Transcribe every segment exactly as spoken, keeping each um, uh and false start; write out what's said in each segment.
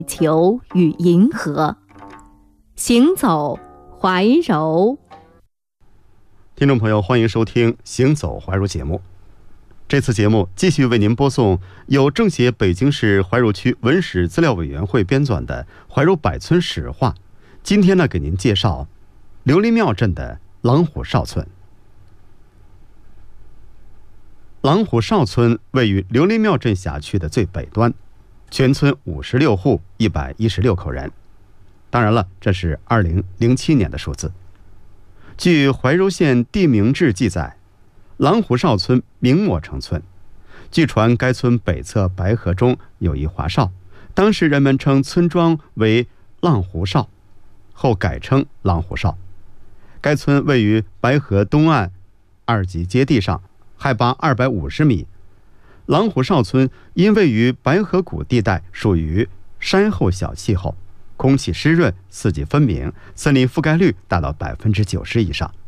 球与银河，行走怀柔。 听众朋友，欢迎收听行走怀柔节目。这次节目继续为您播送由政协北京市怀柔区文史资料委员会编纂的怀柔百村史话。今天呢，给您介绍琉璃庙镇的狼虎哨村。狼虎哨村位于琉璃庙镇辖区的最北端，全村五十六户，一百一十六口人。当然了，这是二零零七年的数字。据怀柔县地名志记载，狼虎哨村明末成村。据传该村北侧白河中有一华哨，当时人们称村庄为浪湖哨，后改称狼虎哨。该村位于白河东岸二级阶地上，海拔二百五十米。狼虎哨村因位于白河谷地带，属于山后小气候，空气湿润，四季分明，森林覆盖率达到百分之九十以上。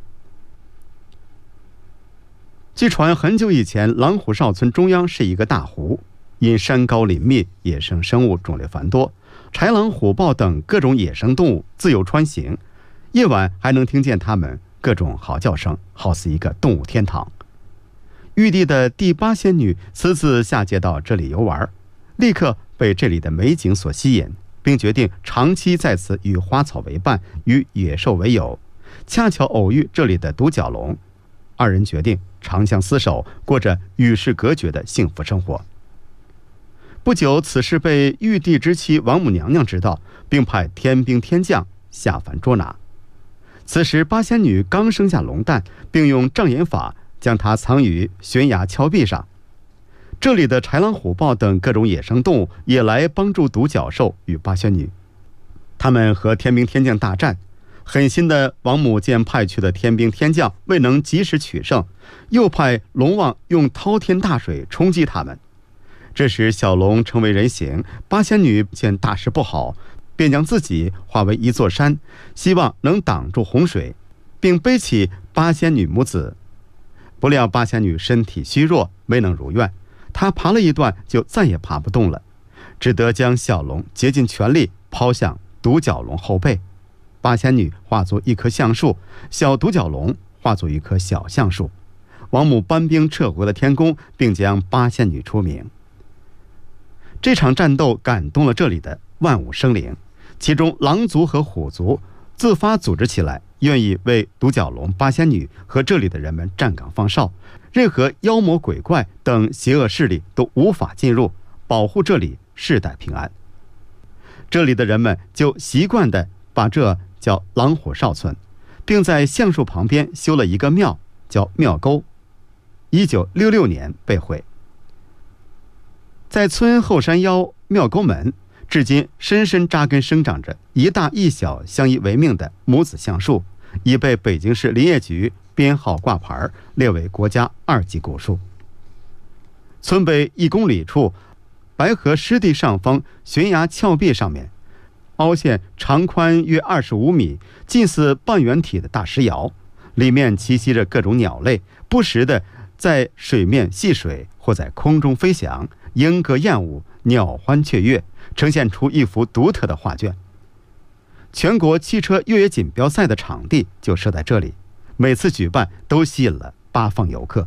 据传很久以前，狼虎哨村中央是一个大湖，因山高林密，野生生物种类繁多，豺狼虎豹等各种野生动物自由穿行，夜晚还能听见它们各种嚎叫声，好似一个动物天堂。玉帝的第八仙女私自下界到这里游玩，立刻被这里的美景所吸引，并决定长期在此与花草为伴，与野兽为友。恰巧偶遇这里的独角龙，二人决定长相厮守，过着与世隔绝的幸福生活。不久，此事被玉帝之妻王母娘娘知道，并派天兵天将下凡捉拿。此时八仙女刚生下龙蛋，并用障眼法将它藏于悬崖峭壁上。这里的豺狼虎豹等各种野生动物也来帮助独角兽与八仙女。他们和天兵天将大战，狠心的王母见派去的天兵天将未能及时取胜，又派龙王用滔天大水冲击他们。这时小龙成为人形，八仙女见大事不好，便将自己化为一座山，希望能挡住洪水，并背起八仙女母子。不料八仙女身体虚弱，没能如愿，她爬了一段就再也爬不动了，只得将小龙竭尽全力抛向独角龙后背。八仙女化作一棵橡树，小独角龙化作一棵小橡树。王母搬兵撤回了天宫，并将八仙女除名。这场战斗感动了这里的万物生灵，其中狼族和虎族自发组织起来，愿意为独角龙、八仙女和这里的人们站岗放哨，任何妖魔鬼怪等邪恶势力都无法进入，保护这里世代平安。这里的人们就习惯地把这叫狼虎哨村，并在橡树旁边修了一个庙，叫庙沟。一九六六年被毁。在村后山腰庙沟门，至今深深扎根生长着一大一小相依为命的母子橡树，已被北京市林业局编号挂牌，列为国家二级古树。村北一公里处，白河湿地上方悬崖峭壁上面，凹陷长宽约二十五米，近似半圆体的大石窑，里面栖息着各种鸟类，不时的在水面戏水，或在空中飞翔，莺歌燕舞，鸟欢雀跃，呈现出一幅独特的画卷。全国汽车越野锦标赛的场地就设在这里，每次举办都吸引了八方游客。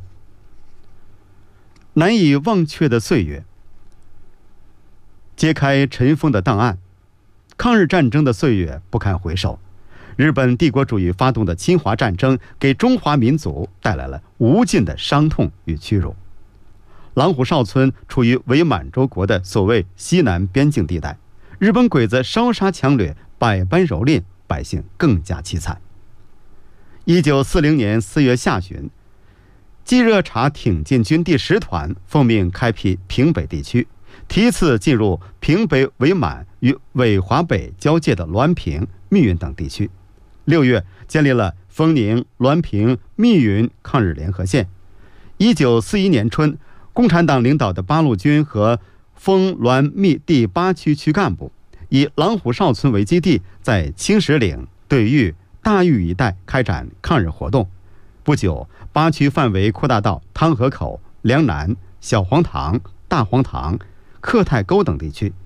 难以忘却的岁月，揭开尘封的档案。抗日战争的岁月不堪回首，日本帝国主义发动的侵华战争给中华民族带来了无尽的伤痛与屈辱。狼虎哨村处于伪满洲国的所谓西南边境地带，日本鬼子烧杀抢掠，百般蹂躏，百姓更加凄惨。一九四零年四月下旬，冀热察挺进军第十团奉命开辟平北地区，梯次进入平北伪满与伪华北交界的滦平、密云等地区。六月建立了丰宁、滦平、密云抗日联合线。一九四一年春，共产党领导的八路军和丰滦密第八区区干部以狼虎哨村为基地，在青石岭、对峪、大峪一带开展抗日活动。不久，八区范围扩大到汤河口、梁南、小黄塘、大黄塘、克太沟等地区，